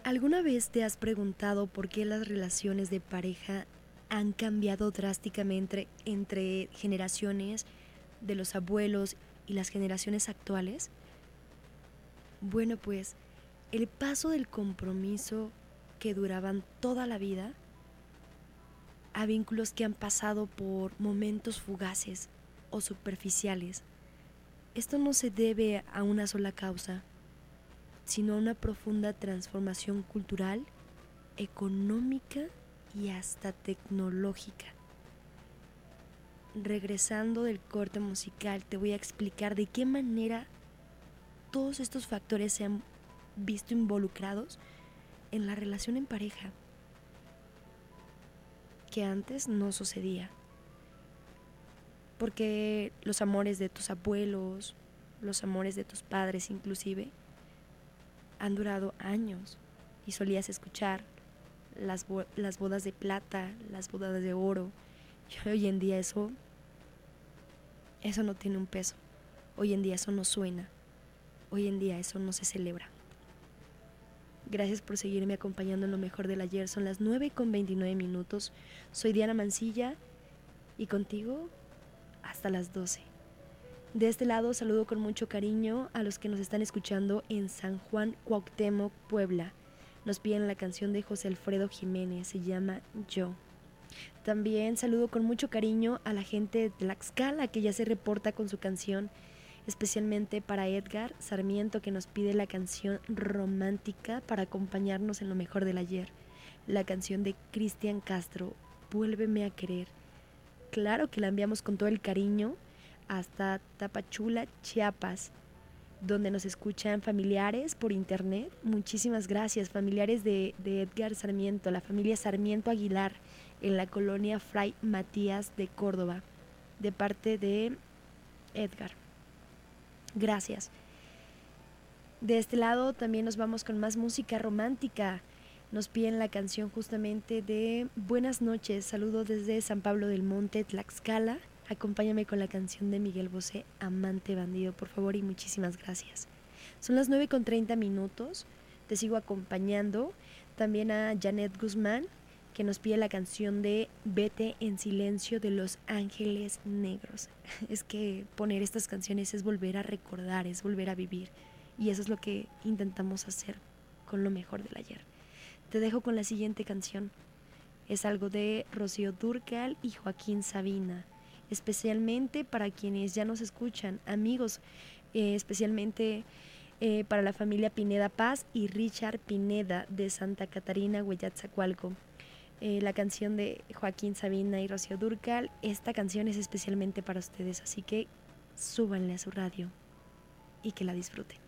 ¿Alguna vez te has preguntado por qué las relaciones de pareja han cambiado drásticamente entre generaciones de los abuelos y las generaciones actuales? Bueno, pues el paso del compromiso que duraban toda la vida a vínculos que han pasado por momentos fugaces o superficiales. Esto no se debe a una sola causa, sino a una profunda transformación cultural, económica y hasta tecnológica. Regresando del corte musical, te voy a explicar de qué manera todos estos factores se han visto involucrados en la relación en pareja, que antes no sucedía. Porque los amores de tus abuelos, los amores de tus padres inclusive, han durado años y solías escuchar las bodas de plata, las bodas de oro. Y hoy en día eso no tiene un peso. Hoy en día eso no suena. Hoy en día eso no se celebra. Gracias por seguirme acompañando en lo mejor del ayer. Son las 9:29. Soy Diana Mancilla y contigo hasta las 12. De este lado saludo con mucho cariño a los que nos están escuchando en San Juan Cuauhtémoc, Puebla. Nos piden la canción de José Alfredo Jiménez, se llama Yo. También saludo con mucho cariño a la gente de Tlaxcala que ya se reporta con su canción, especialmente para Edgar Sarmiento, que nos pide la canción romántica para acompañarnos en lo mejor del ayer. La canción de Cristian Castro, Vuélveme a querer. Claro que la enviamos con todo el cariño hasta Tapachula, Chiapas, donde nos escuchan familiares por internet. Muchísimas gracias, familiares de Edgar Sarmiento, la familia Sarmiento Aguilar, en la colonia Fray Matías de Córdoba, de parte de Edgar. Gracias. De este lado también nos vamos con más música romántica. Nos piden la canción justamente de Buenas noches, saludos desde San Pablo del Monte, Tlaxcala. Acompáñame con la canción de Miguel Bosé, Amante Bandido, por favor, y muchísimas gracias. Son las 9:30. Te sigo acompañando. También a Janet Guzmán, que nos pide la canción de Vete en silencio de Los Ángeles Negros. Es que poner estas canciones es volver a recordar, es volver a vivir. Y eso es lo que intentamos hacer con lo mejor del ayer. Te dejo con la siguiente canción. Es algo de Rocío Dúrcal y Joaquín Sabina, especialmente para quienes ya nos escuchan, amigos, especialmente para la familia Pineda Paz y Richard Pineda de Santa Catarina, Hueyatzacualco. La canción de Joaquín Sabina y Rocío Dúrcal, esta canción es especialmente para ustedes, así que súbanle a su radio y que la disfruten.